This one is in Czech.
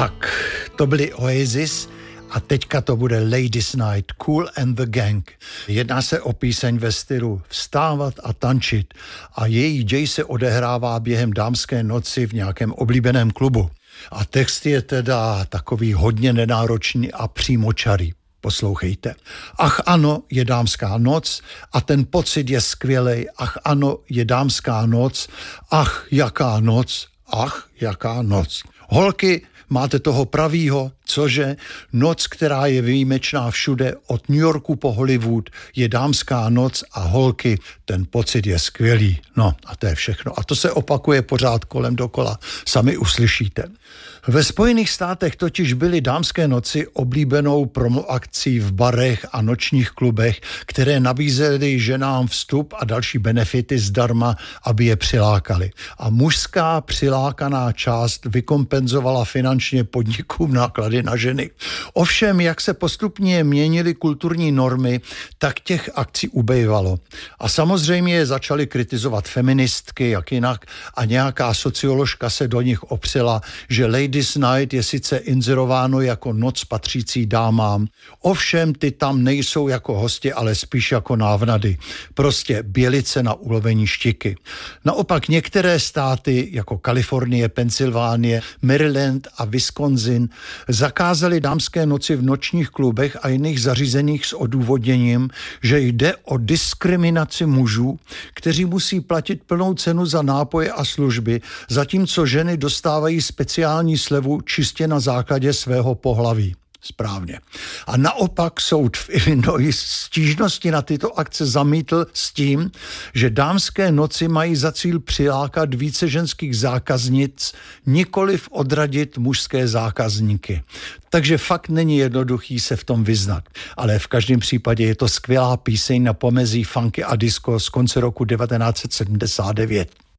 Tak, to byly Oasis a teďka to bude Ladies Night, Kool and the Gang. Jedná se o píseň ve stylu vstávat a tančit a její děj se odehrává během dámské noci v nějakém oblíbeném klubu. A text je teda takový hodně nenáročný a přímočarý. Poslouchejte. Ach ano, je dámská noc a ten pocit je skvělej. Ach ano, je dámská noc. Ach, jaká noc. Ach, jaká noc. Holky, máte toho pravýho, cože? Noc, která je výjimečná všude, od New Yorku po Hollywood, je dámská noc a holky, ten pocit je skvělý. No a to je všechno. A to se opakuje pořád kolem dokola. Sami uslyšíte. Ve Spojených státech totiž byly dámské noci oblíbenou promoakcí v barech a nočních klubech, které nabízely ženám vstup a další benefity zdarma, aby je přilákali. A mužská přilákaná část vykompenzovala finančně podnikům náklady na ženy. Ovšem, jak se postupně měnily kulturní normy, tak těch akcí ubejvalo. A samozřejmě je začaly kritizovat feministky, jak jinak, a nějaká socioložka se do nich opřela, že Ladies Night je sice inzerováno jako noc patřící dámám, ovšem ty tam nejsou jako hosti, ale spíš jako návnady. Prostě bělice na ulovení štiky. Naopak některé státy, jako Kalifornie, Pensylvánie, Maryland a Wisconsin, zakázaly dámské noci v nočních klubech a jiných zařízeních s odůvodněním, že jde o diskriminaci mužů, kteří musí platit plnou cenu za nápoje a služby, zatímco ženy dostávají speciální slevu čistě na základě svého pohlaví. Správně. A naopak soud v Illinois stížnosti na tyto akce zamítl s tím, že dámské noci mají za cíl přilákat více ženských zákaznic, nikoliv odradit mužské zákazníky. Takže fakt není jednoduchý se v tom vyznat. Ale v každém případě je to skvělá píseň na pomezí funky a disco z konce roku 1979.